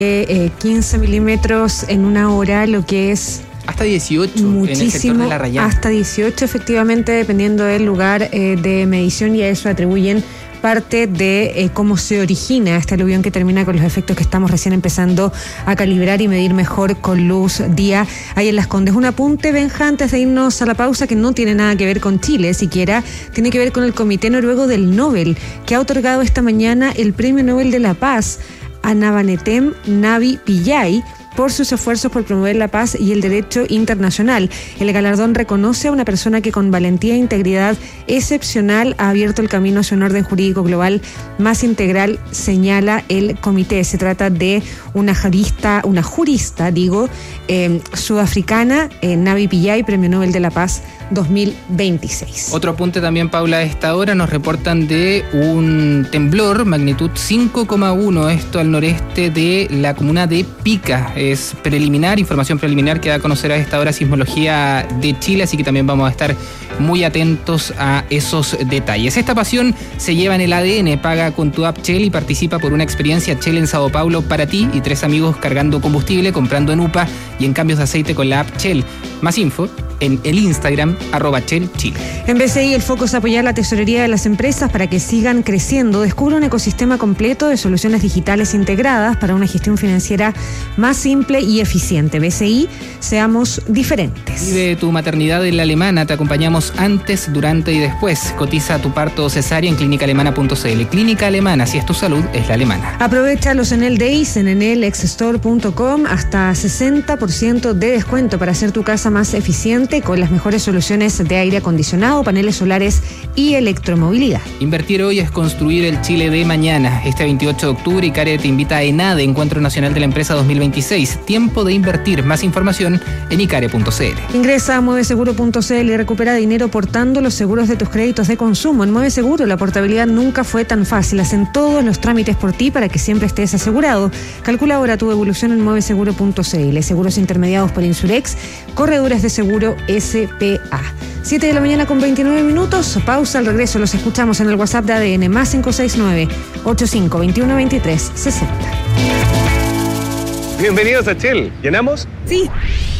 15 milímetros en una hora, lo que es hasta 18 muchísimo, en el sector de La Rayá. Hasta 18 efectivamente, dependiendo del lugar de medición, y a eso atribuyen parte de cómo se origina este aluvión que termina con los efectos que estamos recién empezando a calibrar y medir mejor con luz día ahí en Las Condes. Un apunte, Benja, antes de irnos a la pausa, que no tiene nada que ver con Chile siquiera, tiene que ver con el Comité Noruego del Nobel, que ha otorgado esta mañana el Premio Nobel de la Paz a Navanetem Navi Pillay por sus esfuerzos por promover la paz y el derecho internacional. El galardón reconoce a una persona que con valentía e integridad excepcional ha abierto el camino hacia un orden jurídico global más integral, señala el comité. Se trata de una jurista, sudafricana, Navi Pillay, Premio Nobel de la Paz 2026. Otro apunte también, Paula, a esta hora nos reportan de un temblor magnitud 5,1, esto al noreste de la comuna de Pica. Es preliminar, información preliminar que da a conocer a esta hora Sismología de Chile, así que también vamos a estar muy atentos a esos detalles. Esta pasión se lleva en el ADN. Paga con tu app Shell y participa por una experiencia Shell en Sao Paulo para ti y 3 amigos cargando combustible, comprando en UPA y en cambios de aceite con la app Shell. Más info en el Instagram @ShellChile. En BCI el foco es apoyar la tesorería de las empresas para que sigan creciendo. Descubre un ecosistema completo de soluciones digitales integradas para una gestión financiera más simple y eficiente. BCI, seamos diferentes. Vive tu maternidad en La Alemana. Te acompañamos antes, durante y después. Cotiza tu parto o cesárea en clínicaalemana.cl. Clínica Alemana, si es tu salud, es La Alemana. Aprovecha los Enel Days en enelxstore.com, hasta 60% de descuento para hacer tu casa más eficiente con las mejores soluciones de aire acondicionado, paneles solares y electromovilidad. Invertir hoy es construir el Chile de mañana. Este 28 de octubre, ICARE te invita a ENADE, Encuentro Nacional de la Empresa 2026. Tiempo de invertir. Más información en icare.cl. Ingresa a mueveseguro.cl y recupera dinero portando los seguros de tus créditos de consumo. En Mueveseguro la portabilidad nunca fue tan fácil. Hacen todos los trámites por ti para que siempre estés asegurado. Calcula ahora tu evolución en mueveseguro.cl. Seguros intermediados por Insurex, corredores de seguro SPA. 7 de la mañana con 29 minutos. Pausa, al regreso los escuchamos en el WhatsApp de ADN más 569-8521-2360. Bienvenidos a Shell. ¿Llenamos? Sí.